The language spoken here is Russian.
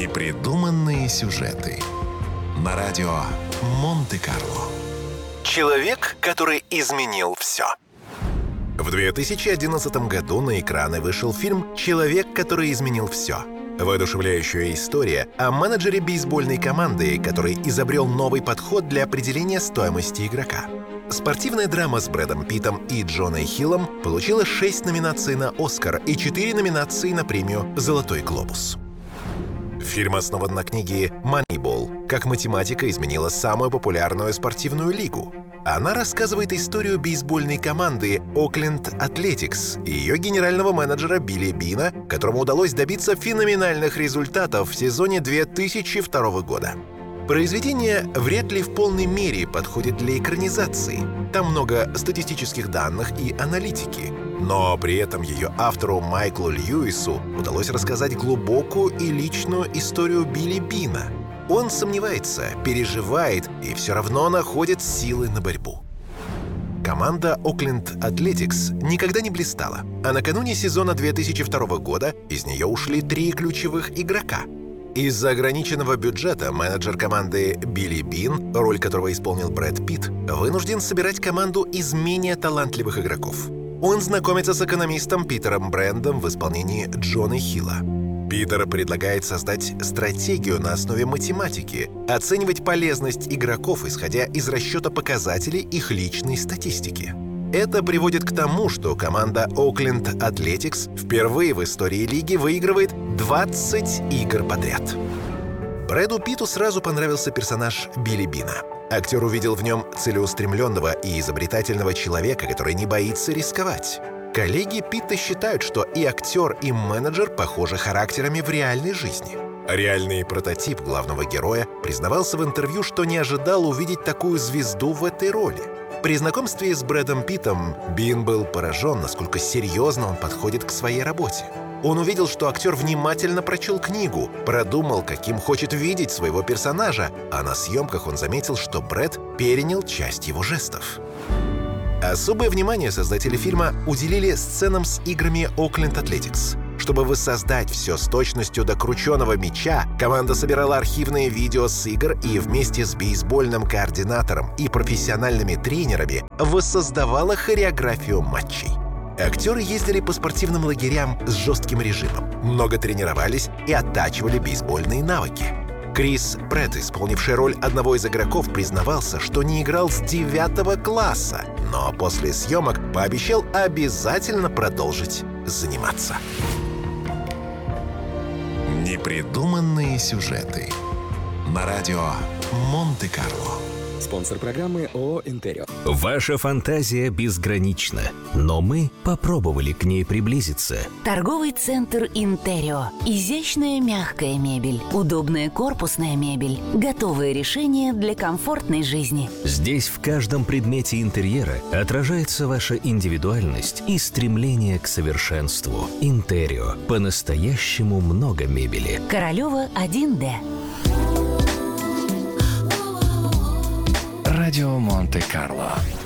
Непридуманные сюжеты на радио Монте-Карло. Человек, который изменил все. В 2011 году на экраны вышел фильм «Человек, который изменил все». Воодушевляющая история о менеджере бейсбольной команды, который изобрел новый подход для определения стоимости игрока. Спортивная драма с Брэдом Питтом и Джоной Хиллом получила 6 номинаций на «Оскар» и 4 номинации на премию «Золотой глобус». Фильм основан на книге «Moneyball. Как математика изменила самую популярную спортивную лигу». Она рассказывает историю бейсбольной команды Oakland Athletics и ее генерального менеджера Билли Бина, которому удалось добиться феноменальных результатов в сезоне 2002 года. Произведение вряд ли в полной мере подходит для экранизации. Там много статистических данных и аналитики. Но при этом ее автору Майклу Льюису удалось рассказать глубокую и личную историю Билли Бина. Он сомневается, переживает и все равно находит силы на борьбу. Команда Oakland Athletics никогда не блистала, а накануне сезона 2002 года из нее ушли 3 ключевых игрока. Из-за ограниченного бюджета менеджер команды Билли Бин, роль которого исполнил Брэд Питт, вынужден собирать команду из менее талантливых игроков. Он знакомится с экономистом Питером Брендом в исполнении Джона Хилла. Питер предлагает создать стратегию на основе математики, оценивать полезность игроков, исходя из расчета показателей их личной статистики. Это приводит к тому, что команда Oakland Athletics впервые в истории лиги выигрывает 20 игр подряд. Брэду Питту сразу понравился персонаж Билли Бина. Актер увидел в нем целеустремленного и изобретательного человека, который не боится рисковать. Коллеги Питта считают, что и актер, и менеджер похожи характерами в реальной жизни. Реальный прототип главного героя признавался в интервью, что не ожидал увидеть такую звезду в этой роли. При знакомстве с Брэдом Питтом Бин был поражен, насколько серьезно он подходит к своей работе. Он увидел, что актер внимательно прочел книгу, продумал, каким хочет видеть своего персонажа, а на съемках он заметил, что Брэд перенял часть его жестов. Особое внимание создатели фильма уделили сценам с играми Oakland Athletics. Чтобы воссоздать все с точностью до крученого мяча, команда собирала архивные видео с игр и вместе с бейсбольным координатором и профессиональными тренерами воссоздавала хореографию матчей. Актеры ездили по спортивным лагерям с жестким режимом, много тренировались и оттачивали бейсбольные навыки. Крис Претт, исполнивший роль одного из игроков, признавался, что не играл с 9 класса, но после съемок пообещал обязательно продолжить заниматься. Непридуманные сюжеты на радио Монте-Карло. Спонсор программы ООО «Интерио». Ваша фантазия безгранична, но мы попробовали к ней приблизиться. Торговый центр «Интерио». Изящная мягкая мебель, удобная корпусная мебель, готовые решения для комфортной жизни. Здесь в каждом предмете интерьера отражается ваша индивидуальность и стремление к совершенству. «Интерио». По-настоящему много мебели. Королева 1Д. Радио Монте-Карло.